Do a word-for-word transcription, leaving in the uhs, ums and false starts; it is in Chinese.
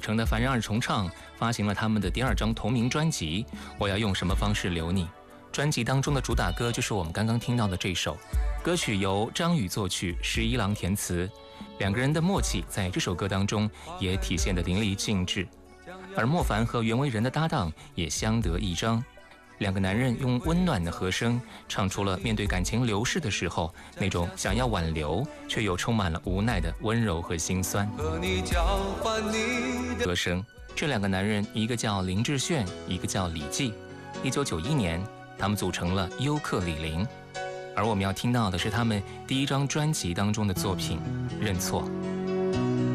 成的凡人二重唱发行了他们的第二张同名专辑《我要用什么方式留你》。专辑当中的主打歌就是我们刚刚听到的这首，歌曲由张宇作曲，十一郎填词，两个人的默契在这首歌当中也体现得淋漓尽致。而莫凡和袁惟仁的搭档也相得益彰，两个男人用温暖的和声唱出了面对感情流逝的时候那种想要挽留却又充满了无奈的温柔和心酸。歌声，这两个男人一个叫林志炫，一个叫李记。一九九一年他们组成了优客李林，而我们要听到的是他们第一张专辑当中的作品《认错》。